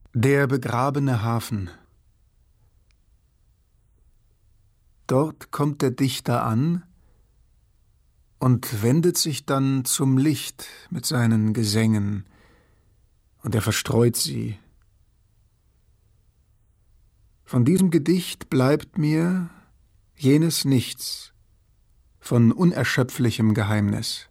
Der begrabene Hafen. Dort kommt der Dichter an und wendet sich dann zum Licht mit seinen Gesängen, und er verstreut sie. Von diesem Gedicht bleibt mir jenes Nichts von unerschöpflichem Geheimnis.